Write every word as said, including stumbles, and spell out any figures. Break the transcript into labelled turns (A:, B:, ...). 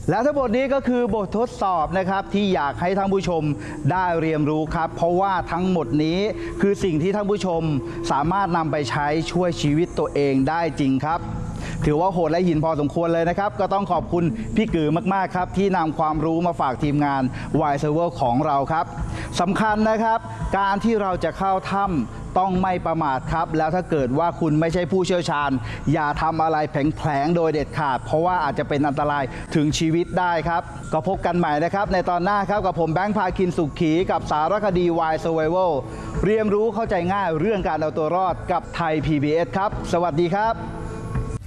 A: และทั้งหมดนี้ก็คือบททดสอบนะครับที่อยากให้ท่านผู้ชมได้เรียนรู้ครับเพราะว่าทั้งหมดนี้คือสิ่งที่ท่านผู้ชมสามารถนำไปใช้ช่วยชีวิตตัวเองได้จริงครับถือว่าโหดและหินพอสมควรเลยนะครับก็ต้องขอบคุณพี่กือมากๆครับที่นำความรู้มาฝากทีมงาน Wide Server ของเราครับสำคัญนะครับการที่เราจะเข้าถ้ำต้องไม่ประมาทครับแล้วถ้าเกิดว่าคุณไม่ใช่ผู้เชี่ยวชาญอย่าทำอะไรแผลงๆโดยเด็ดขาดเพราะว่าอาจจะเป็นอันตรายถึงชีวิตได้ครับก็พบกันใหม่นะครับในตอนหน้าครับกับผมแบงค์พาคินสุขขีกับสารคดี Wide Survival เรียนรู้เข้าใจง่ายเรื่องการเอาตัวรอดกับไทย พี บี เอส ครับสวัสดีครับ